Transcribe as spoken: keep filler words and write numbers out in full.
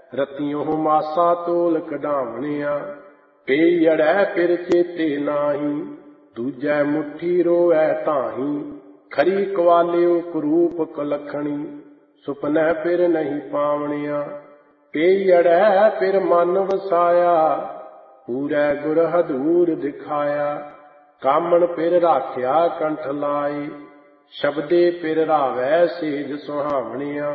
ਰਤਿयों ਮਾਸਾ ਤੋਲ ਕਢਾਵਣਿਆ। ਕਈ ਅੜੈ ਫਿਰ ਚੇਤੇ ਨਾਹੀ, ਦੂਜੈ ਮੁੱਠੀ ਰੋਵੈ ਤਾਹੀ। ਖਰੀ ਕਵਾਲਿਓ ਕਰੂਪ ਕਲਖਣੀ, ਸੁਪਨੈ ਫਿਰ ਨਹੀਂ ਪਾਵਣਿਆ। ਕਈ ਅੜੈ ਫਿਰ ਮਨ ਵਸਾਇਆ, ਪੂਰੈ ਗੁਰ ਹਦੂਰ ਦਿਖਾਇਆ। ਕਾਮਣ ਫਿਰ ਰਾਖਿਆ ਕੰਠ ਲਾਏ, ਸ਼ਬਦੇ ਫਿਰ ਰਾਵੈ ਸੇਜ ਸੁਹਾਵਣਿਆ।